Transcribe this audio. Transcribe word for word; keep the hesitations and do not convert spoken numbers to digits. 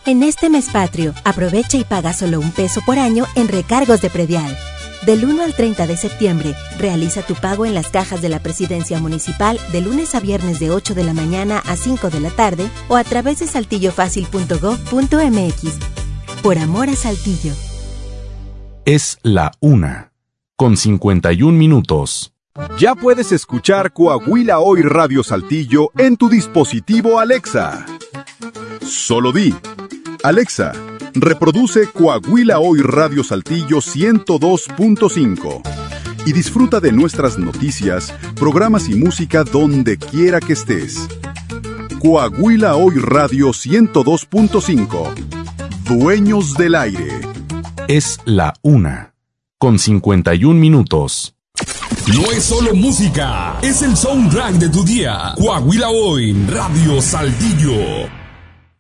En este mes patrio, aprovecha y paga solo un peso por año en recargos de predial. Del uno al treinta de septiembre, realiza tu pago en las cajas de la Presidencia Municipal de lunes a viernes de ocho de la mañana a cinco de la tarde o a través de saltillo fácil punto gob punto mx. Por amor a Saltillo. Es la una, con cincuenta y un minutos. Ya puedes escuchar Coahuila Hoy Radio Saltillo en tu dispositivo Alexa. Solo di: Alexa, reproduce Coahuila Hoy Radio Saltillo ciento dos punto cinco y disfruta de nuestras noticias, programas y música donde quiera que estés. Coahuila Hoy Radio ciento dos punto cinco. Dueños del aire. Es la una, con cincuenta y un minutos. No es solo música, es el soundtrack de tu día. Coahuila Hoy Radio Saltillo.